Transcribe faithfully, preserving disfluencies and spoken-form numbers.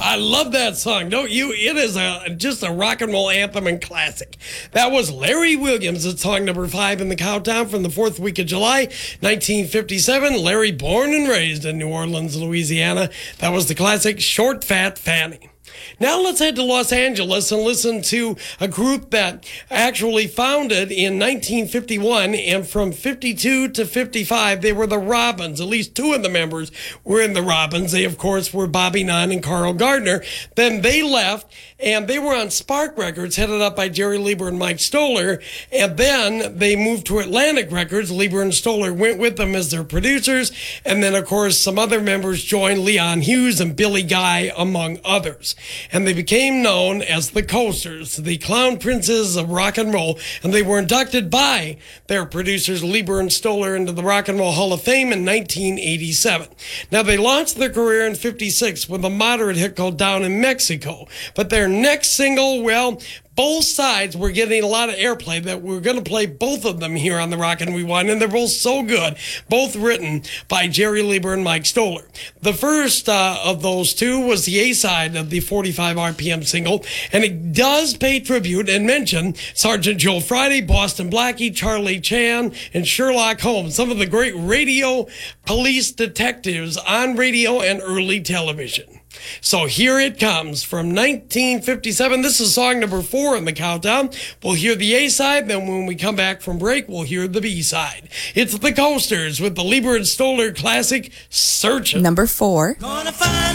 I love that song, don't you? It is a just a rock and roll anthem and classic. That was Larry Williams at song number five in the countdown from the fourth week of July, nineteen fifty-seven. Larry, born and raised in New Orleans, Louisiana. That was the classic Short Fat Fanny. Now let's head to Los Angeles and listen to a group that actually founded in nineteen fifty-one, and from fifty-two to fifty-five, they were the Robins. At least two of the members were in the Robins. They, of course, were Bobby Nunn and Carl Gardner. Then they left, and they were on Spark Records, headed up by Jerry Leiber and Mike Stoller, and then they moved to Atlantic Records. Leiber and Stoller went with them as their producers, and then, of course, some other members joined, Leon Hughes and Billy Guy, among others. And they became known as the Coasters, the Clown Princes of rock and roll, and they were inducted by their producers Leiber and Stoller into the Rock and Roll Hall of Fame in nineteen eighty-seven. Now, they launched their career in fifty-six with a moderate hit called Down in Mexico, but their next single, well, both sides were getting a lot of airplay that we're going to play both of them here on the Rockin' Rewind, and they're both so good, both written by Jerry Leiber and Mike Stoller. The first uh, of those two was the A-side of the forty-five R P M single, and it does pay tribute and mention Sergeant Joe Friday, Boston Blackie, Charlie Chan, and Sherlock Holmes, some of the great radio police detectives on radio and early television. So here it comes from nineteen fifty-seven. This is song number four in the countdown. We'll hear the A-side, then when we come back from break, we'll hear the B-side. It's the Coasters with the Leiber and Stoller classic, Searchin'. Number four. Gonna find